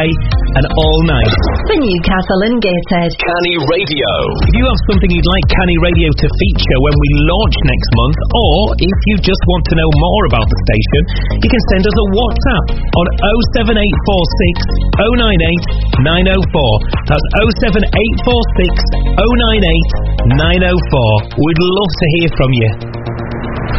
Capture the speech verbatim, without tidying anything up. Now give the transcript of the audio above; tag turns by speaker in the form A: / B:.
A: and all night.
B: For Newcastle and Gateshead,
C: Canny Radio.
A: If you have something you'd like Canny Radio to feature when we launch next month, or if you just want to know more about the station, you can send us a WhatsApp on oh seven eight four six, oh nine eight, nine oh four. That's oh seven eight four six, oh nine eight, nine oh four. We'd love to hear from you.